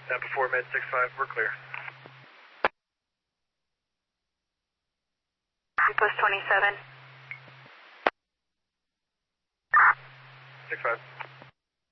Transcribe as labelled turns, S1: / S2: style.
S1: Before mid 6-5, we're clear.
S2: Post 27.
S1: 6-5.